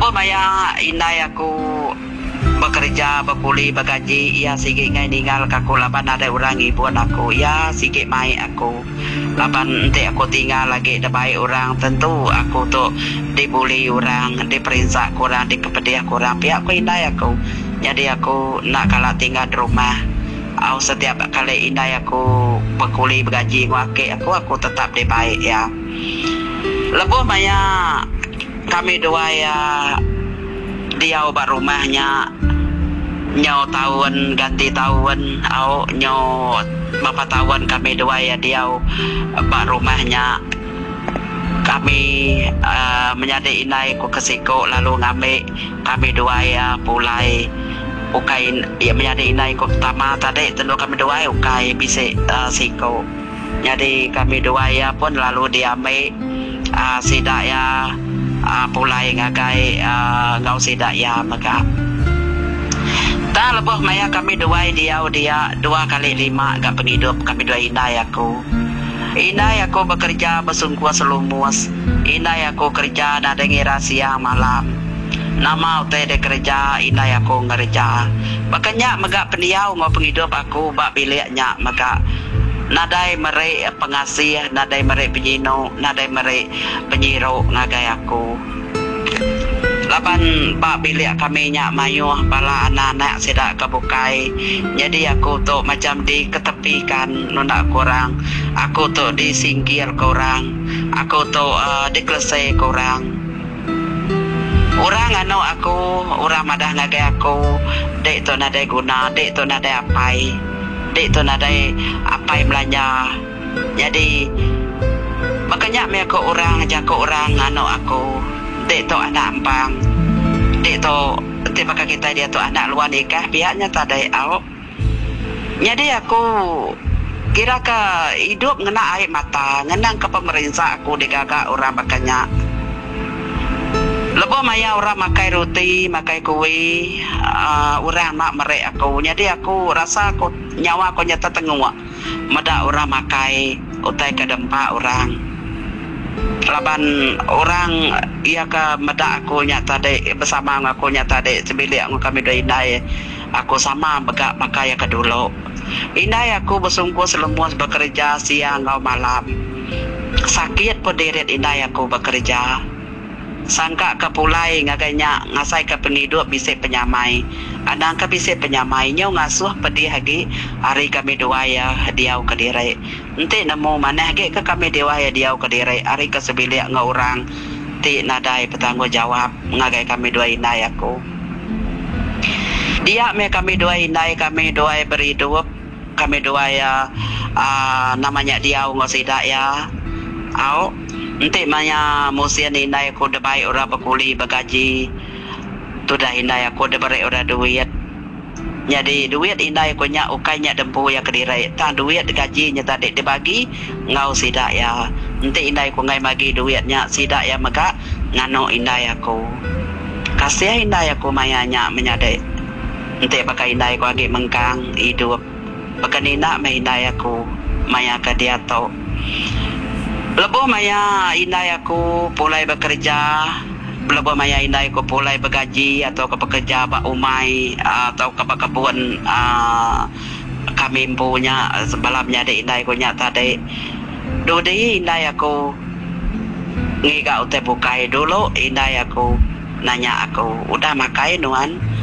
Lepas maya inai aku bekerja, berkuli, bergaji, ya sikit ngai tinggal aku laban ada orang ibu aku, ya sikit mai aku. Laban nanti aku tinggal lagi debai orang, tentu aku tu dibuli orang, diperintah kurang, dikepediah kurang, pihak aku inai aku. Jadi aku nak kalah tinggal di rumah. Aku setiap kali inai aku berkuli, bergaji, aku tetap dibaik ya. Lepas maya kami dua ya dia ubah rumahnya nyaw tahun ganti tahun au nyaw berapa tahun kami dua ya dia ubah rumahnya kami menjadi inai ku kesiko lalu ngambil kami dua ya pulai ukai ya menjadi inai ku pertama tadi tentu kami dua ukai bisa siko jadi kami dua ya pun lalu diambil sidak ya pulai ngagai ngau sidak ya maka tak lebih maya kami dua dia 2 kali 5 gak penghidup kami dua inai aku bekerja bersungguh selumus inai aku kerja nada ngira siang malam nama utai de kerja inai aku ngerja makanya megak pendiau ngau penghidup aku bak biliknya maka nadai merek pengasih nadai merek penyino nadai merek penyiro ngagai aku lapan pak bilik kami nyak mayuh bala anak-anak sedak kebukai jadi aku tu macam diketepikan nunda kurang aku tu disingkir kurang aku tu dikelesai kurang orang anu aku orang madah ngagai aku dek tu nadai guna dek tu nadai apai dek tu nadai apai belanja jadi makanya mereka orang jago orang anu aku dek tu anak empang dek tu tiba kita dia tu anak luar nikah pihaknya tak ada au jadi aku kira ke hidup ngena air mata ngenang ke pemerintah aku digagak orang makanya lepas maya orang makai roti makai kue orang mak merek aku jadi aku rasa aku nyawa aku nyata tengok meda orang makai utai ke dempak orang laban orang ia ke meda aku nyata dek bersama aku nyata dek sebilik aku kami dua inai aku sama begak pakai ke dulu inai aku bersungguh selemus bekerja siang atau malam sakit pun deret inai aku bekerja sangka ke pulai ngaganya ngasai ke penghidup bisa penyamai adang ke bisa penyamai nyau ngasuh pedih lagi hari kami dua ya diau ke diri nanti nemu mana lagi ke kami dua ya diau ke diri hari ke sebilik ngorang ti nadai bertanggung jawab ngagai kami dua inai aku dia me kami dua inai kami dua berhidup kami dua ya namanya diau ngosidak ya au nanti maya musian inai aku debai orang berkuli bergaji tu dah inai aku debari orang duit jadi duit inai aku nyak ukainya dempu ya kediri tak duit gajinya tadi dibagi ngau sidak ya nanti inai aku ngai bagi duitnya sidak ya maka ngano inai aku kasih inai aku mayanya menyadai nanti pakai inai aku lagi mengkang hidup pakanina me inai aku maya ke dia tau Lepas maya inai aku pulai bekerja, lepas maya inai aku pulai bergaji atau ke bekerja bak umai atau ke kebun kami punya semalamnya ada inai aku nyak tadi. Dulu inai aku ngiga utai bukai dulu inai aku nanya aku udah makai nuan